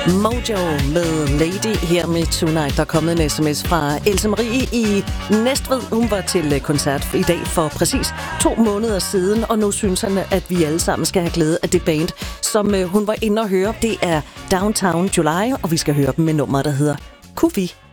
Mojo med Lady her med Tonight. Der er kommet en sms fra Else Marie i Næstved. Hun var til koncert i dag for præcis 2 måneder siden, og nu synes han, at vi alle sammen skal have glæde af det band, som hun var inde og høre. Det er Downtown July, og vi skal høre dem med nummer, der hedder Kunne vi